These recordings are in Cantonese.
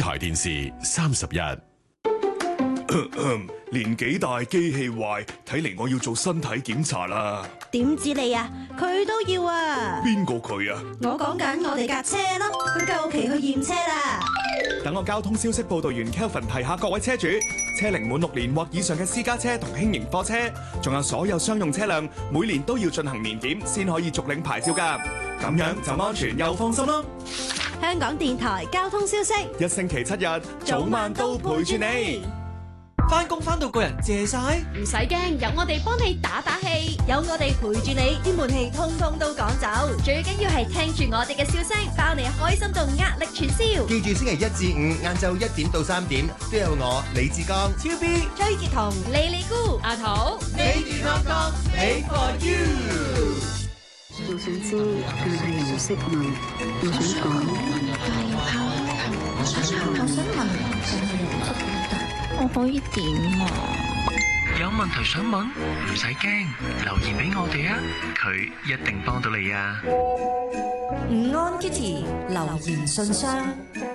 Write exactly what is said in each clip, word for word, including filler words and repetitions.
台電視三十一。 年紀大機器壞，睇嚟我要做身體檢查啦。 點知你啊？佢都要啊！ 邊個佢啊？ 我講緊我哋架車咯，佢夠期去驗車啦。 等我交通消息報道員 Kelvin 提下各位車主，車齡滿六年或以上嘅私家車同輕型貨車，仲有所有商用車輛，每年都要進行年檢先可以續領牌照㗎。咁樣就安全又放心咯。 香港電台交通消息， 一星期七日，早晚都陪住你。 返工返到個人謝晒， 唔使驚，有我哋幫你打打氣， 有我哋陪住你，啲悶氣通通都趕走。 最緊要係聽住我哋嘅笑聲，包你開心到壓力全消。 記住星期一至五晏晝一點到三點，都有我李志剛、 超 B、 崔潔彤、 莉莉姑、阿桃， 你健康康 ，Made for you。 我想知，但係又唔識問。我想講，我想問，但係又唔識表達。我可以點啊？ 有問題想問，唔使驚，留言俾我哋啊，佢一定幫到你啊。 午安 Kitty 留言信箱。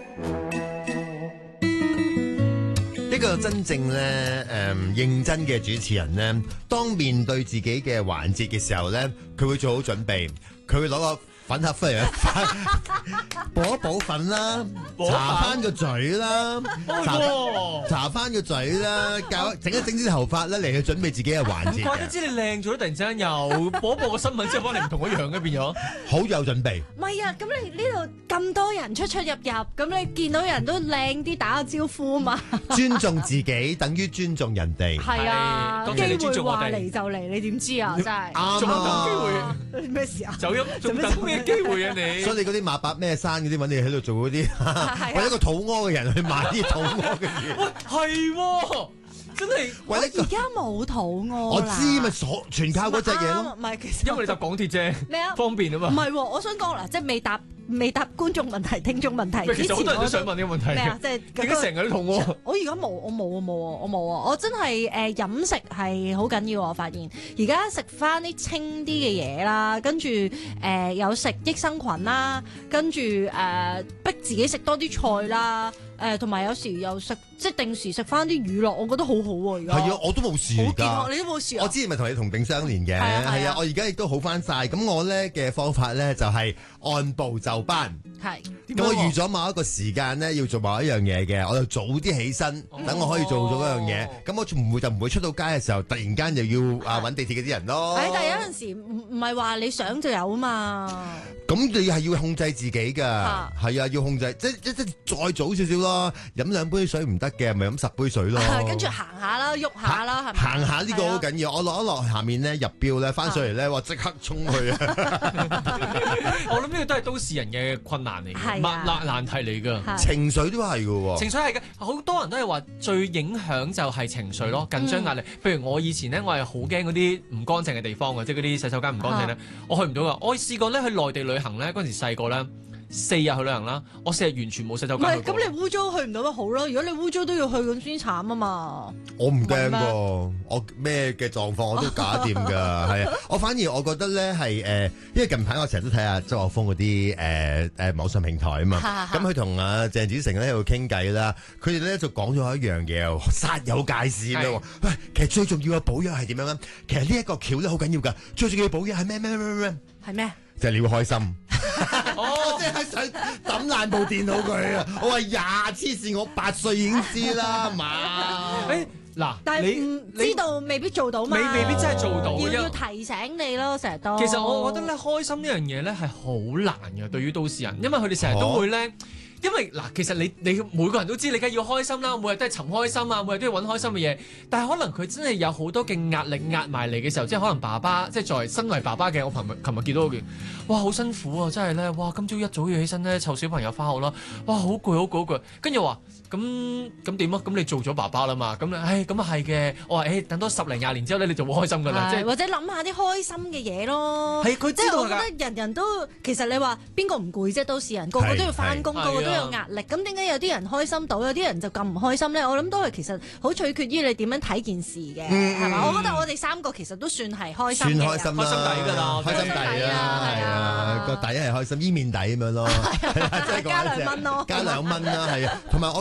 一個真正咧誒、呃、認真嘅主持人咧，當面對自己嘅環節嘅時候咧，佢會做好準備，佢會攞個粉盒翻嚟，補一補粉啦，搽翻個嘴啦，搽搽翻個嘴啦，教整一整啲頭髮咧嚟去準備自己嘅環節。 怪得知你靚咗，突然之間又播一播個新聞之後，幫你唔同一樣嘅變咗， 好有準備。 唔係啊，咁你呢度咁多人出出入入，咁你見到人都靚啲打個招呼嘛？ 尊重自己等於尊重人哋。 係啊， 多謝你尊重我哋。 機會話嚟就嚟，你點知啊？真係啱仲等啊！ 機會咩事啊？ 走音，仲等咩機會啊你？ 所以你嗰啲馬伯咩山嗰啲揾你喺度做嗰啲，為一個肚屙嘅人去買啲肚屙嘅嘢。 喂，係喎，真係。 我而家冇肚餓。 我知咪所全靠嗰隻嘢咯。 唔係，其實因為你搭港鐵啫， 咩啊？ 方便啊嘛。 唔係喎，我想講嗱，即係未答未答觀眾問題、聽眾問題之前， 其實好多人都想問呢個問題。 咩啊？即係點解成日都肚屙？ 我而家冇，我冇啊冇啊，我冇啊！我真係誒飲食係好緊要，我發現而家食翻啲清啲嘅嘢啦，跟住誒有食益生菌啦，跟住誒逼自己食多啲菜啦。誒同埋有時又食即係定時食翻啲乳酪，我覺得好好喎而家。 係啊，我都冇事㗎。 好健康，你都冇事啊？ 我之前咪同你同病相憐嘅， 係啊， 係啊，我而家亦都好翻晒。咁我咧嘅方法咧就係按部就班。 係。 咁我預咗某一個時間咧要做某一樣嘢嘅，我就早啲起身，等我可以做咗嗰樣嘢。咁我唔會就唔會出到街嘅時候，突然間又要啊揾地鐵嗰啲人咯。 係，但係有陣時唔唔係話你想就有啊嘛。 咁你係要控制自己㗎，係啊，要控制，即即即再早少少咯，飲兩杯水唔得嘅，咪飲十杯水咯。 跟住行下啦，喐下啦，係咪？ 行下呢個好緊要，我落一落下面咧入標咧，翻上嚟咧，我即刻衝去啊！ 我諗呢個都係都市人嘅困難嚟嘅，難難難題嚟㗎。 情緒都係㗎喎， 情緒係嘅，好多人都係話最影響就係情緒咯，緊張壓力。譬如我以前咧，我係好驚嗰啲唔乾淨嘅地方嘅，即係嗰啲洗手間唔乾淨咧，我去唔到㗎。我試過咧去內地旅行咧，嗰陣時細個咧。四日去旅行啦，我四日完全冇洗手間。唔係， 咁你污糟去唔到咪好咯？如果你污糟都要去咁先慘啊嘛！ 我唔驚喎，我咩嘅狀況我都搞掂㗎，係啊！我反而我覺得咧係誒，因為近排我成日都睇下周學峰嗰啲誒誒網上平台啊嘛，咁佢同阿鄭子誠咧喺度傾偈啦，佢哋咧就講咗一樣嘢，煞有介事啦。喂，其實最重要嘅保養係點樣咧？其實呢一個橋咧好緊要㗎，最重要嘅保養係咩咩咩咩咩？ 係咩？ 就係你要開心。我真係想抌爛部電腦佢啊！我話呀黐線，我八歲已經知啦，嘛？ 誒嗱， 但係唔知道未必做到嘛？ 未未必真係做到， 要要提醒你咯，成日都。 其實我覺得咧，開心呢樣嘢咧係好難嘅，對於都市人，因為佢哋成日都會咧。因為嗱，其實你你每個人都知，你梗係要開心啦，每日都係尋開心啊，每日都要揾開心嘅嘢。但係可能佢真係有好多嘅壓力壓埋嚟嘅時候，即係可能爸爸，即係作為身為爸爸嘅，我琴日琴日見到佢，哇好辛苦啊，真係咧，哇今朝一早要起身咧湊小朋友翻學啦，哇好攰好攰好攰，跟住話咁咁點啊？咁你做咗爸爸啦嘛，咁唉咁啊係嘅，我話誒等多十零廿年之後咧，你就會開心㗎啦，即係或者諗下啲開心嘅嘢咯。 係佢知道㗎。即係我覺得人人都其實你話邊個唔攰啫？都市人個個都要翻工，個個都有壓力，咁點解有啲人開心到，有啲人就咁唔開心咧？我諗都係其實好取決於你點樣睇件事嘅，係嘛？我覺得我哋三個其實都算係開心嘅， 算開心啦， 開心底㗎啦， 開心底啦，係啊，個底係開心，伊麵底咁樣咯， 加兩蚊咯， 加兩蚊啦，係啊，同埋我。